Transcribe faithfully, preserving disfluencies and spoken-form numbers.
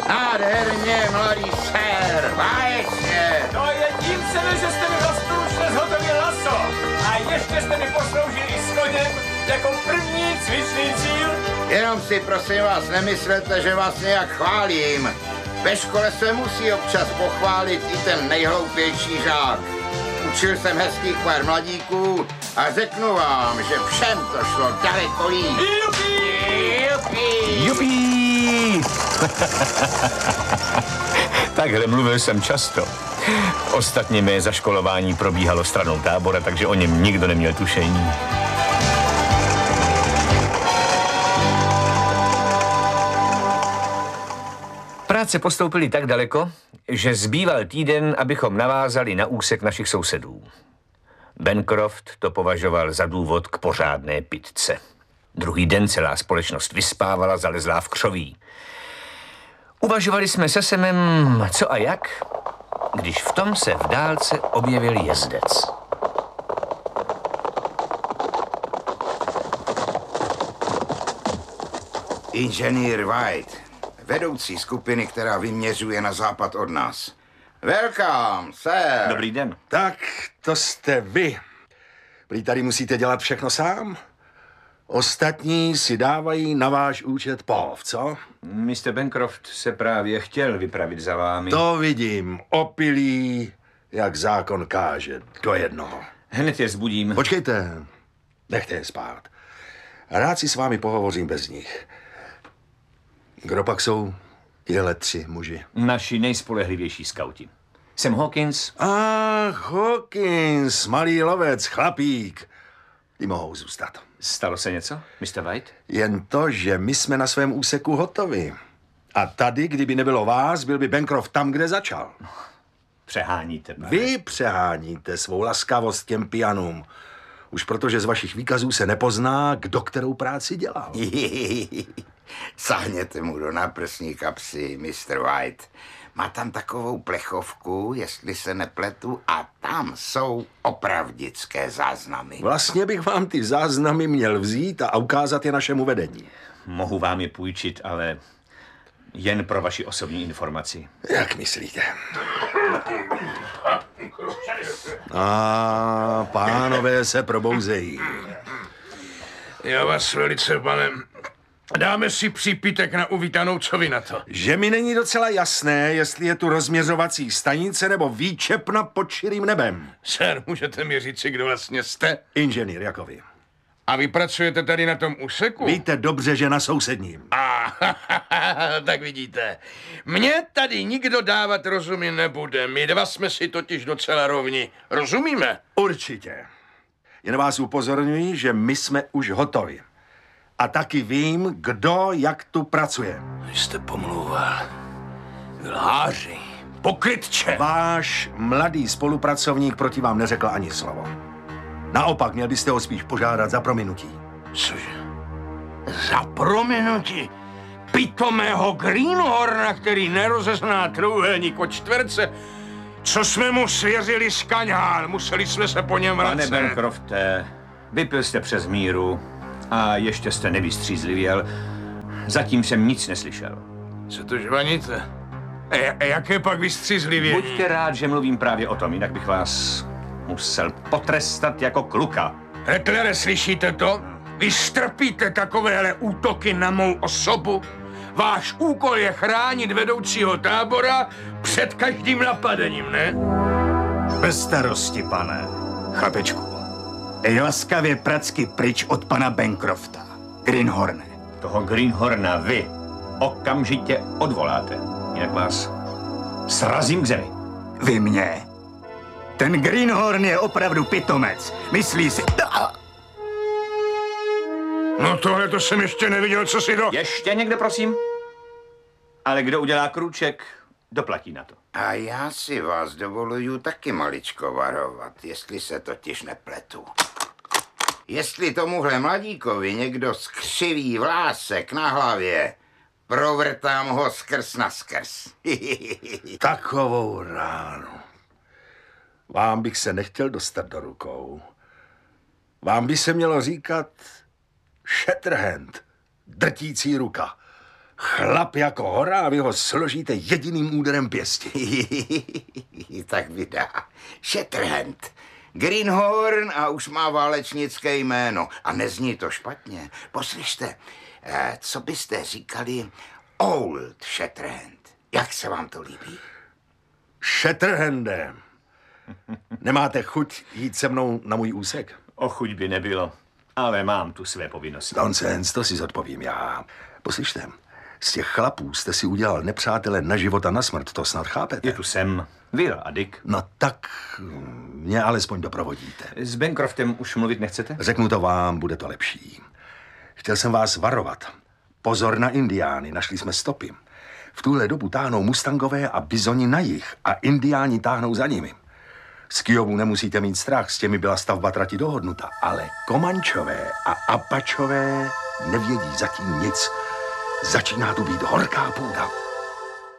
Nádherně, mladý sér, báječně. No jedním se mi, že jste mi za stručně zhotovil laso. A ještě jste mi posloužili i s koněm jako první cvičný cíl. Jenom si prosím vás nemyslete, že vás nějak chválím. Ve škole se musí občas pochválit i ten nejhloupější žák. Učil jsem hezkých pár mladíků a řeknu vám, že všem to šlo daleko líp. Jupi! Jupi! Jupi! Takhle mluvil jsem často. Ostatně mé zaškolování probíhalo stranou tábora, takže o něm nikdo neměl tušení. Práce postoupily tak daleko, že zbýval týden, abychom navázali na úsek našich sousedů. Bancroft to považoval za důvod k pořádné pitce. Druhý den celá společnost vyspávala, zalezlá v křoví. Uvažovali jsme se Semem, co a jak, když v tom se v dálce objevil jezdec. Inženýr White, vedoucí skupiny, která vyměřuje na západ od nás. Welcome, sir. Dobrý den. Tak, to jste vy. Prý tady musíte dělat všechno sám? Ostatní si dávají na váš účet pov, co? mister Bancroft se právě chtěl vypravit za vámi. To vidím. Opilý, jak zákon káže. Do jednoho. Hned je zbudím. Počkejte. Nechte je spát. Rád si s vámi pohovořím bez nich. Kdo pak jsou tyhle tři muži? Naši nejspolehlivější skauti. Sam Hawkins. Ach, Hawkins, malý lovec, chlapík. Ty mohou zůstat. Stalo se něco, mister White? Jen to, že my jsme na svém úseku hotovi. A tady, kdyby nebylo vás, byl by Bancroft tam, kde začal. Přeháníte, pane. Vy přeháníte svou laskavost těm pianům. Už protože z vašich výkazů se nepozná, kdo kterou práci dělal. Sáhněte mu do náprsní kapsy, mister White. Má tam takovou plechovku, jestli se nepletu, a tam jsou opravdické záznamy. Vlastně bych vám ty záznamy měl vzít a ukázat je našemu vedení. Mohu vám je půjčit, ale jen pro vaši osobní informaci. Jak myslíte? A pánové se probouzejí. Já vás velice, pane... Dáme si přípitek na uvítanou, co vy na to? Že mi není docela jasné, jestli je tu rozměřovací stanice nebo výčepna pod širým nebem. Sir, můžete mi říci, kdo vlastně jste? Inženýr jako vy. A vy pracujete tady na tom úseku? Víte dobře, že na sousedním. A, tak vidíte. Mně tady nikdo dávat rozumy nebude. My dva jsme si totiž docela rovni. Rozumíme? Určitě. Jen vás upozorňuji, že my jsme už hotovi. A taky vím, kdo jak tu pracuje. Vy jste pomlouval. Lháři. Pokrytče. Váš mladý spolupracovník proti vám neřekl ani slovo. Naopak, měl byste ho spíš požádat za prominutí. Cože? Za prominutí? Pitomého Greenhorna, který nerozezná trůhelník od čtverce? Co jsme mu svěřili z kaňál? Museli jsme se po něm vracet. Pane Bancrofte, vypil jste přes míru a ještě jste nevystřízlivěl. Zatím jsem nic neslyšel. Co to žvaníte? A jaké pak vystřízlivění? Buďte rád, že mluvím právě o tom, jinak bych vás musel potrestat jako kluka. Hetlere, slyšíte to? Vy strpíte takovéhle útoky na mou osobu? Váš úkol je chránit vedoucího tábora před každým napadením, ne? Bez starosti, pane. Chlapečku, dej laskavě pracky pryč od pana Bancrofta. Greenhorne. Toho Greenhorna vy okamžitě odvoláte, jinak vás srazím k zemi. Vy mě? Ten Greenhorn je opravdu pitomec. Myslí si... No tohle to jsem ještě neviděl, co si to... Ještě někde, prosím? Ale kdo udělá krůček, doplatí na to. A já si vás dovoluju taky maličko varovat, jestli se totiž nepletu. Jestli tomuhle mladíkovi někdo skřiví vlásek na hlavě, provrtám ho skrz na skrz. Takovou ránu. Vám bych se nechtěl dostat do rukou. Vám by se mělo říkat Shatterhand, drtící ruka. Chlap jako hora a vy ho složíte jediným úderem pěstí. Tak vydá. Shatterhand. Greenhorn a už má válečnické jméno. A nezní to špatně. Poslyšte, eh, co byste říkali Old Shatterhand? Jak se vám to líbí? Shatterhande, nemáte chuť jít se mnou na můj úsek? O chuť by nebylo, ale mám tu své povinnosti. Nonsense, to si zodpovím já. Poslyšte, z těch chlapů jste si udělal nepřátele na život a na smrt, to snad chápete? Je tu Sam, Will a Dick. No tak mě alespoň doprovodíte. S Bancroftem už mluvit nechcete? Řeknu to vám, bude to lepší. Chtěl jsem vás varovat. Pozor na indiány, našli jsme stopy. V tuhle dobu táhnou mustangové a bizoni na jih a indiáni táhnou za nimi. Z Kiovu nemusíte mít strach, s těmi byla stavba trati dohodnuta, ale Komančové a Apačové nevědí zatím nic. Začíná tu být horká půda.